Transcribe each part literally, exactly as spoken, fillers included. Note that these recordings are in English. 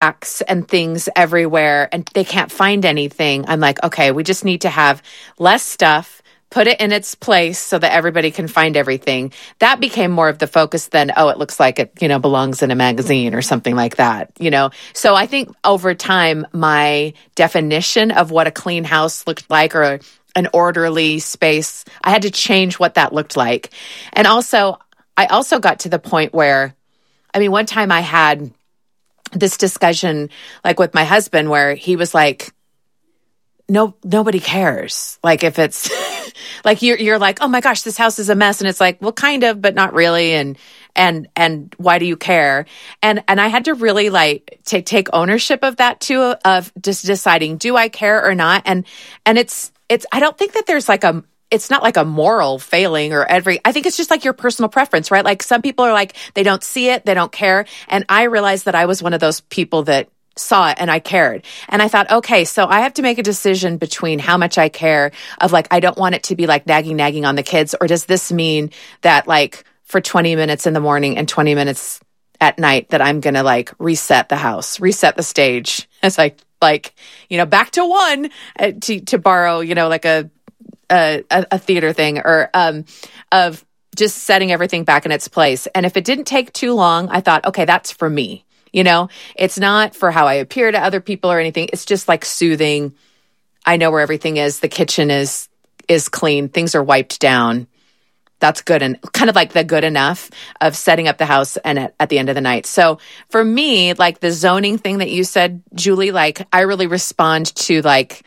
racks and things everywhere and they can't find anything, I'm like, okay, we just need to have less stuff, put it in its place so that everybody can find everything. That became more of the focus than, oh, it looks like it, you know, belongs in a magazine or something like that, you know? So I think over time, my definition of what a clean house looked like or an orderly space, I had to change what that looked like. And also, I also got to the point where, I mean, one time I had this discussion like with my husband where he was like, no, nobody cares. Like if it's like, you're, you're like, oh my gosh, this house is a mess. And it's like, well, kind of, but not really. And, and, and why do you care? And, and I had to really like take, take ownership of that too, of just deciding, do I care or not? And, and it's, it's, I don't think that there's like a, it's not like a moral failing or every, I think it's just like your personal preference, right? Like some people are like, they don't see it, they don't care. And I realized that I was one of those people that saw it and I cared. And I thought, okay, so I have to make a decision between how much I care of like, I don't want it to be like nagging, nagging on the kids. Or does this mean that like for twenty minutes in the morning and twenty minutes at night that I'm going to like reset the house, reset the stage as I like, you know, back to one uh, to, to borrow, you know, like a, A, a theater thing or um, of just setting everything back in its place. And if it didn't take too long, I thought, okay, that's for me. You know, it's not for how I appear to other people or anything. It's just like soothing. I know where everything is. The kitchen is is clean. Things are wiped down. That's good. And kind of like the good enough of setting up the house and at, at the end of the night. So for me, like the zoning thing that you said, Julie, like I really respond to like,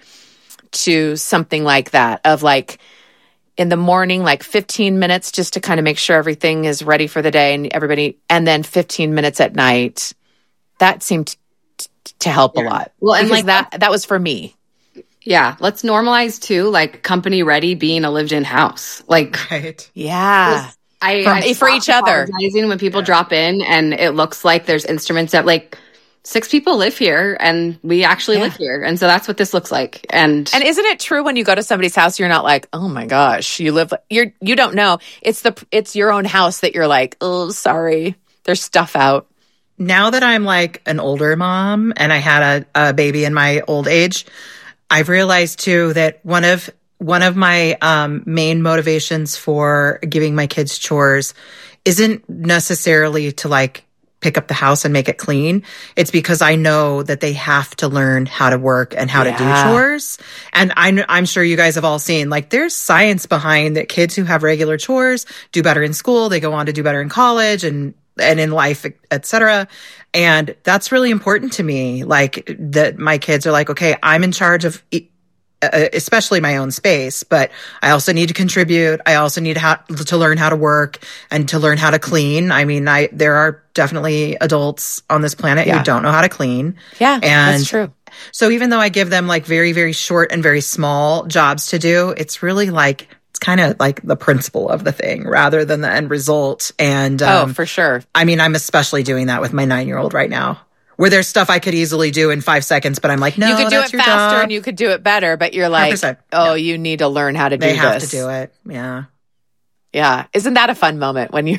to something like that of like in the morning, like fifteen minutes just to kind of make sure everything is ready for the day and everybody, and then fifteen minutes at night. That seemed t- to help yeah. a lot. Well, and like that, that was for me. Yeah. Let's normalize too, like company ready being a lived in house. Like, right. Yeah. I, for, I for each other. When people yeah. drop in and it looks like there's instruments that like, six people live here and we actually yeah. live here. And so that's what this looks like. And And isn't it true when you go to somebody's house, you're not like, oh my gosh, you live, you're, you don't know. It's the, it's your own house that you're like, oh, sorry. There's stuff out. Now that I'm like an older mom and I had a, a baby in my old age, I've realized too that one of, one of my um, main motivations for giving my kids chores isn't necessarily to like, pick up the house and make it clean. It's because I know that they have to learn how to work and how yeah. to do chores. And I'm, I'm sure you guys have all seen, like, there's science behind that kids who have regular chores do better in school. They go on to do better in college and, and in life, et cetera. And that's really important to me. Like that my kids are like, okay, I'm in charge of e- Uh, especially my own space, but I also need to contribute. I also need how, to learn how to work and to learn how to clean. I mean, I there are definitely adults on this planet yeah. who don't know how to clean. Yeah, and that's true. So even though I give them like very, very short and very small jobs to do, it's really like, it's kind of like the principle of the thing rather than the end result. And um, oh, for sure. I mean, I'm especially doing that with my nine-year-old right now. Where there's stuff I could easily do in five seconds, but I'm like, no, you could do that's it your faster job. and you could do it better, but you're like, oh, yeah. you need to learn how to do they this. They have to do it. Yeah. Yeah. Isn't that a fun moment when you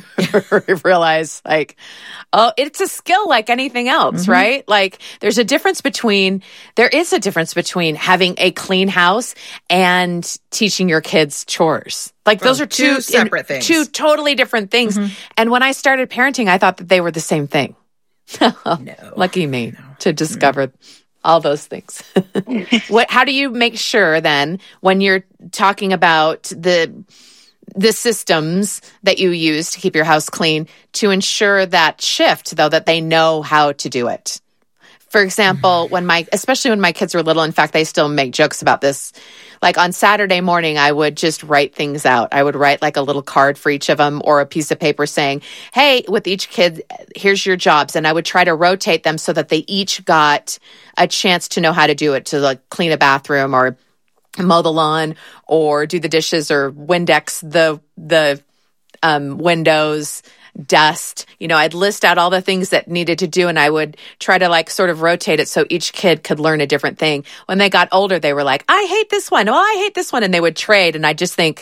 realize like, oh, it's a skill like anything else, mm-hmm. right? Like there's a difference between, there is a difference between having a clean house and teaching your kids chores. Like well, those are two, two separate in, things. Two totally different things. Mm-hmm. And when I started parenting, I thought that they were the same thing. no. Lucky me no. to discover mm. all those things. What? How do you make sure then when you're talking about the the systems that you use to keep your house clean to ensure that shift, though, that they know how to do it? For example, when my, especially when my kids were little, in fact, they still make jokes about this. Like on Saturday morning, I would just write things out. I would write like a little card for each of them or a piece of paper saying, hey, with each kid, here's your jobs. And I would try to rotate them so that they each got a chance to know how to do it, to like clean a bathroom or mow the lawn or do the dishes or Windex the, the um, windows, dust. You know, I'd list out all the things that needed to do and I would try to like sort of rotate it so each kid could learn a different thing. When they got older, they were like, I hate this one. Oh, I hate this one. And they would trade. And I just think,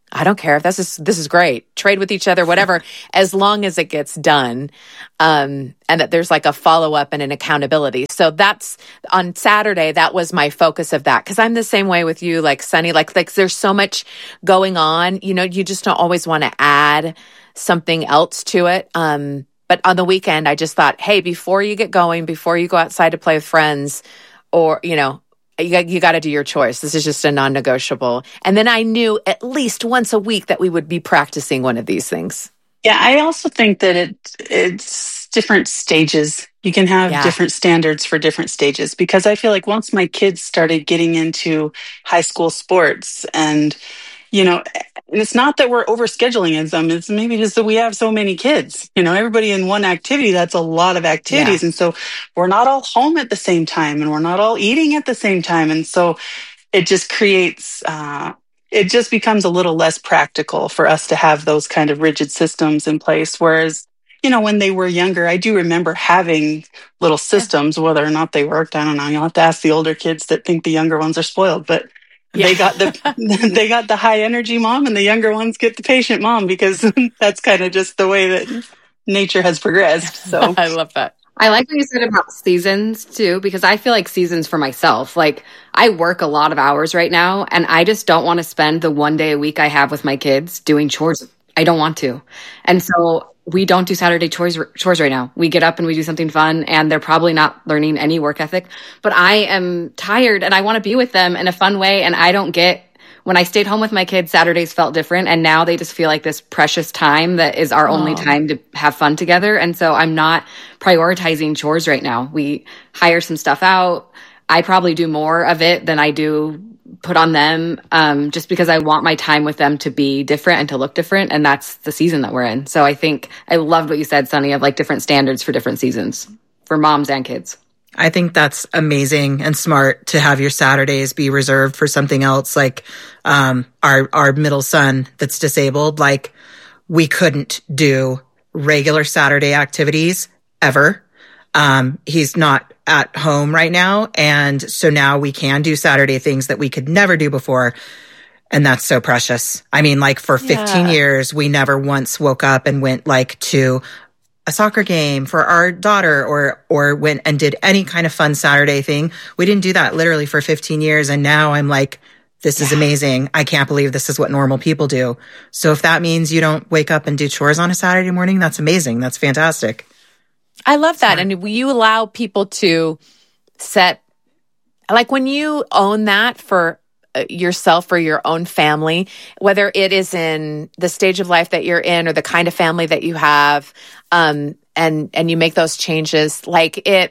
I don't care if this is, this is great. Trade with each other, whatever, as long as it gets done. Um, and that there's like a follow up and an accountability. So that's on Saturday. That was my focus of that. Cause I'm the same way with you, like Sunny, like, like there's so much going on, you know, you just don't always want to add something else to it. Um, but on the weekend, I just thought, hey, before you get going, before you go outside to play with friends or, you know, You got, you got to do your choice. This is just a non-negotiable. And then I knew at least once a week that we would be practicing one of these things. Yeah, I also think that it it's different stages. You can have Yeah. different standards for different stages, because I feel like once my kids started getting into high school sports and, you know, and it's not that we're overscheduling them. It's maybe just that we have so many kids, you know, everybody in one activity, that's a lot of activities. Yeah. And so we're not all home at the same time and we're not all eating at the same time. And so it just creates, uh, it just becomes a little less practical for us to have those kind of rigid systems in place. Whereas, you know, when they were younger, I do remember having little systems, whether or not they worked. I don't know. You'll have to ask the older kids that think the younger ones are spoiled, but Yeah. they got the they got the high energy mom, and the younger ones get the patient mom, because that's kind of just the way that nature has progressed. So I love that. I like what you said about seasons too, because I feel like seasons for myself. Like I work a lot of hours right now, and I just don't want to spend the one day a week I have with my kids doing chores. I don't want to. And so we don't do Saturday chores, chores right now. We get up and we do something fun, and they're probably not learning any work ethic, but I am tired and I want to be with them in a fun way. And I don't get, when I stayed home with my kids, Saturdays felt different. And now they just feel like this precious time that is our only time to have fun together. And so I'm not prioritizing chores right now. We hire some stuff out. I probably do more of it than I do put on them, um, just because I want my time with them to be different and to look different. And that's the season that we're in. So I think I loved what you said, Sunny, of like different standards for different seasons for moms and kids. I think that's amazing and smart to have your Saturdays be reserved for something else. Like, um, our, our middle son that's disabled, like we couldn't do regular Saturday activities ever. Um, he's not at home right now. And so now we can do Saturday things that we could never do before. And that's so precious. I mean, like for fifteen Yeah. years, we never once woke up and went like to a soccer game for our daughter or, or went and did any kind of fun Saturday thing. We didn't do that literally for fifteen years. And now I'm like, this is amazing. I can't believe this is what normal people do. So if that means you don't wake up and do chores on a Saturday morning, that's amazing. That's fantastic. I love that. And you allow people to set, like when you own that for uh, yourself or your own family, whether it is in the stage of life that you're in or the kind of family that you have, um, and, and you make those changes, like it,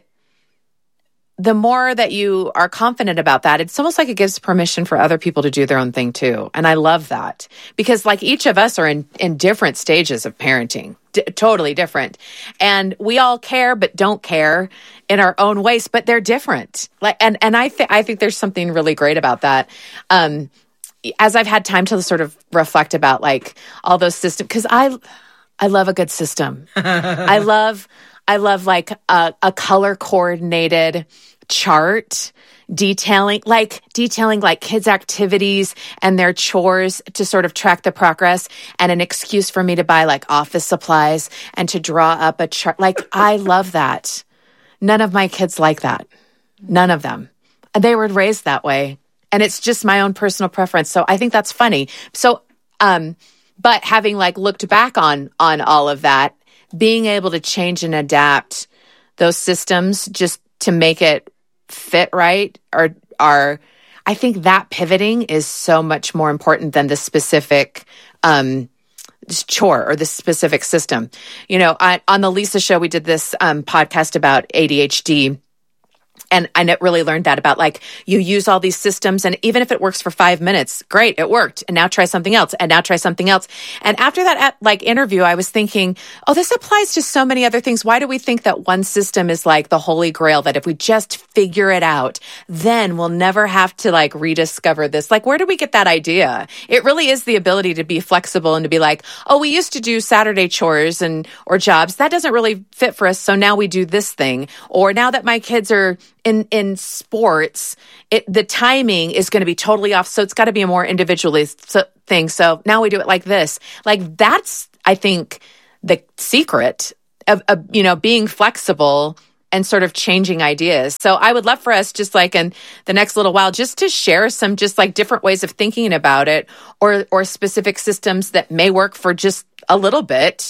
the more that you are confident about that, it's almost like it gives permission for other people to do their own thing too. And I love that because like each of us are in, in different stages of parenting, d- totally different. And we all care, but don't care in our own ways, but they're different. Like, and, and I think, I think there's something really great about that. Um, as I've had time to sort of reflect about like all those systems, cause I, I love a good system. I love, I love like a, a color coordinated chart detailing like detailing like kids' activities and their chores to sort of track the progress, and an excuse for me to buy like office supplies and to draw up a chart. Like I love that. None of my kids like that. None of them. They were raised that way. And it's just my own personal preference. So I think that's funny. So, um, but having like looked back on, on all of that, being able to change and adapt those systems just to make it fit right are, are, I think that pivoting is so much more important than the specific, um, chore or the specific system. You know, I, on the Lisa show, we did this, um, podcast about A D H D. And I really learned that about like, you use all these systems and even if it works for five minutes, great, it worked. And now try something else and now try something else. And after that like interview, I was thinking, oh, this applies to so many other things. Why do we think that one system is like the holy grail, that if we just figure it out, then we'll never have to like rediscover this? Like, where did we get that idea? It really is the ability to be flexible and to be like, oh, we used to do Saturday chores and, or jobs. That doesn't really fit for us. So now we do this thing. Or now that my kids are in in sports, it, the timing is going to be totally off. So it's got to be a more individualist thing. So now we do it like this. Like that's, I think, the secret of, of you know, being flexible and sort of changing ideas. So I would love for us just like in the next little while, just to share some just like different ways of thinking about it, or or specific systems that may work for just a little bit,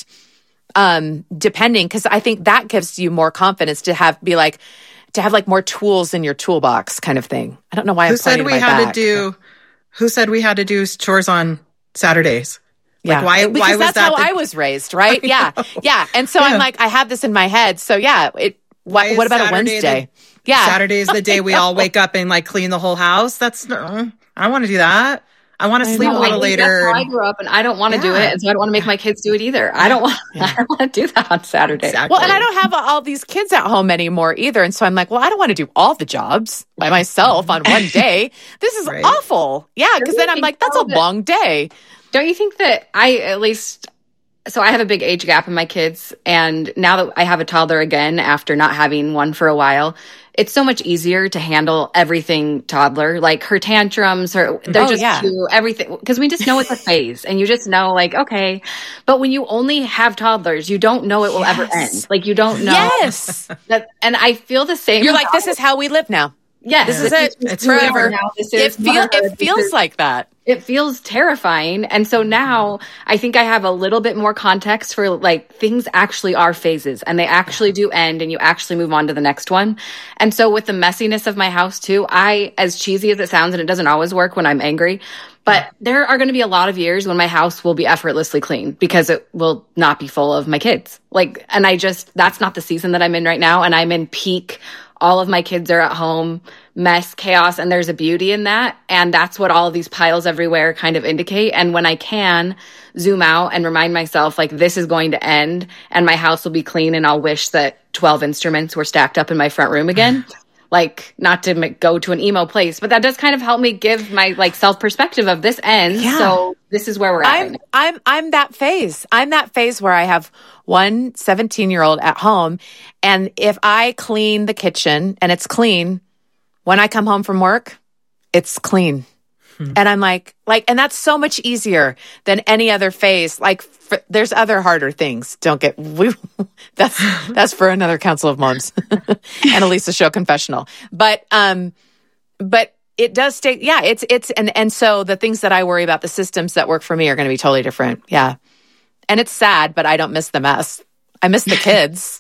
um, depending, because I think that gives you more confidence to have be like to have like more tools in your toolbox kind of thing. I don't know why who I'm said we my had back. to do who said we had to do chores on Saturdays? Yeah, like why because why was that's that how the- I was raised, right? Yeah, yeah. And so Yeah. I'm like, I have this in my head. So yeah, it. Why What, is what about Saturday a Wednesday? The, yeah, Saturday is the day we all wake up and like clean the whole house. That's uh, I don't want to do that. I want to sleep No, a little I think later. That's how I grew up, and I don't want to do Yeah. it, and so I don't want to make my kids do it either. I don't want. I don't want to do that on Saturday. Exactly. Well, and I don't have all these kids at home anymore either. And so I'm like, well, I don't want to do all the jobs by myself on one day. This is Right. awful. Yeah, because then I'm like, that's a long day. Don't you think that I at least? So I have a big age gap in my kids, and now that I have a toddler again after not having one for a while, it's so much easier to handle everything toddler, like her tantrums, her they're Oh, just yeah. cute, everything, because we just know it's a phase, and you just know like okay. But when you only have toddlers, you don't know it will ever Yes. end. Like you don't know Yes. that, and I feel the same. You're like, this is how we live now. yeah, This is it. It's who we are forever. now. This It, is feel, motherhood. it This feels is- like that. it feels terrifying. And so now I think I have a little bit more context for like things actually are phases and they actually do end and you actually move on to the next one. And so with the messiness of my house too, I, as cheesy as it sounds, and it doesn't always work when I'm angry, but there are going to be a lot of years when my house will be effortlessly clean because it will not be full of my kids. Like, and I just, that's not the season that I'm in right now. And I'm in peak. All of my kids are at home, mess, chaos, and there's a beauty in that. And that's what all of these piles everywhere kind of indicate. And when I can zoom out and remind myself, like, this is going to end and my house will be clean and I'll wish that twelve instruments were stacked up in my front room again. Like, not to m- go to an emo place, but that does kind of help me give my, like, self-perspective of this ends. Yeah. So this is where we're at. I'm I'm I'm that phase. I'm that phase where I have one seventeen-year-old at home, and if I clean the kitchen and it's clean, when I come home from work, it's clean. Hmm. And I'm like, like, and that's so much easier than any other phase. Like, for, there's other harder things. Don't get, we, that's, that's for another Council of Moms and a Lisa Show confessional. But, um, but it does stay, yeah, it's, it's, and, and so the things that I worry about, the systems that work for me are going to be totally different. Yeah. And it's sad, but I don't miss the mess. I miss the kids.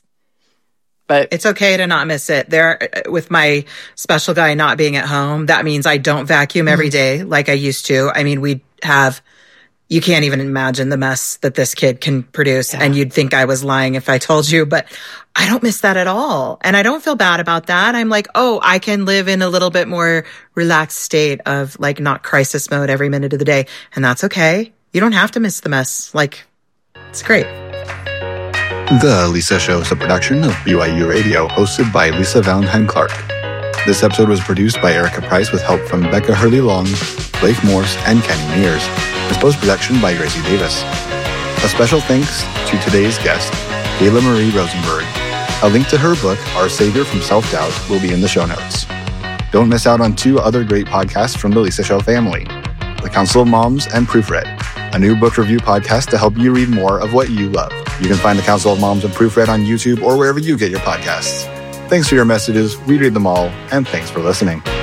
But it's okay to not miss it. There, with my special guy not being at home, that means I don't vacuum every day like I used to. I mean, we have, you can't even imagine the mess that this kid can produce. Yeah. And you'd think I was lying if I told you, but I don't miss that at all. And I don't feel bad about that. I'm like, oh, I can live in a little bit more relaxed state of like not crisis mode every minute of the day. And that's okay. You don't have to miss the mess. Like, it's great. The Lisa Show is a production of B Y U Radio, hosted by Lisa Valentine Clark. This episode was produced by Erica Price with help from Becca Hurley-Long, Blake Morse, and Kenny Mears. With post-production by Gracie Davis. A special thanks to today's guest, Kayla Marie Rosenberg. A link to her book, Our Savior from Self-Doubt, will be in the show notes. Don't miss out on two other great podcasts from the Lisa Show family, The Council of Moms and Proofread, a new book review podcast to help you read more of what you love. You can find The Council of Moms and Proofread on YouTube or wherever you get your podcasts. Thanks for your messages, we read them all, and thanks for listening.